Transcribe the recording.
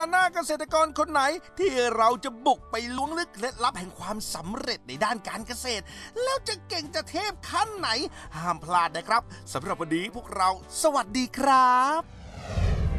หน้าเกษตรกรคนไหนที่เราจะบุกไปล้วงลึกเคล็ดลับแห่งความสำเร็จในด้านการเกษตรแล้วจะเก่งจะเทพขั้นไหนห้ามพลาดนะครับสำหรับวันนี้พวกเราสวัสดีครับ